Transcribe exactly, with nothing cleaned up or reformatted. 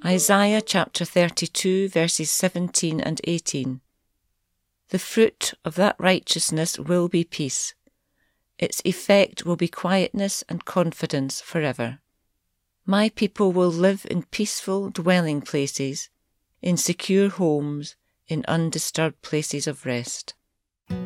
Isaiah chapter thirty-two, verses seventeen and eighteen. The fruit of that righteousness will be peace. Its effect will be quietness and confidence forever. My people will live in peaceful dwelling places, in secure homes, in undisturbed places of rest.